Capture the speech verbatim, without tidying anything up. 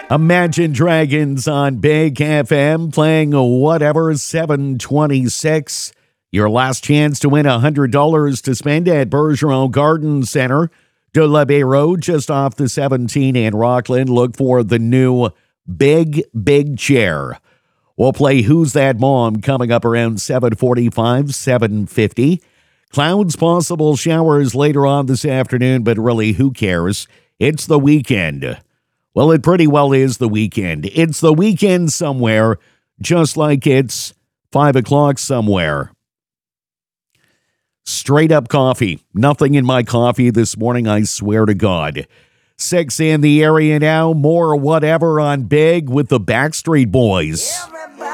Imagine Dragons on Big F M playing whatever, seven twenty-six. Your last chance to win one hundred dollars to spend at Bergeron Garden Center. De La Bay Road, just off the seventeen in Rockland. Look for the new Big, Big Chair. We'll play Who's That Mom coming up around seven forty-five, seven fifty. Clouds, possible showers later on this afternoon, but really, who cares? It's the weekend. Well, it pretty well is the weekend. It's the weekend somewhere, just like it's five o'clock somewhere. Straight up coffee. Nothing in my coffee this morning, I swear to God. Six in the area now. More whatever on Big with the Backstreet Boys. Yeah,